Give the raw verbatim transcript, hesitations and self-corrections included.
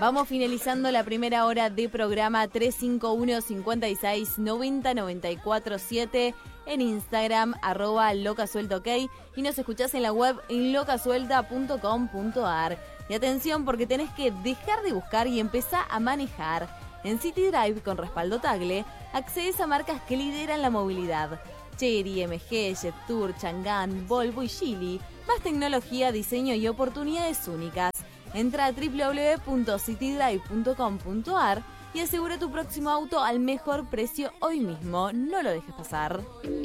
Vamos finalizando la primera hora de programa. Tres cinco uno, cinco seis, nueve cero, nueve cuatro siete en Instagram, arroba locasueltaok, y nos escuchás en la web en locasuelta punto com punto ar. Y atención, porque tenés que dejar de buscar y empezar a manejar. En City Drive con respaldo Tagle, accedes a marcas que lideran la movilidad. Chery, M G, Jetour, Chang'an, Volvo y Geely. Más tecnología, diseño y oportunidades únicas. Entra a doble u doble u doble u punto city drive punto com punto ar y asegura tu próximo auto al mejor precio hoy mismo. No lo dejes pasar.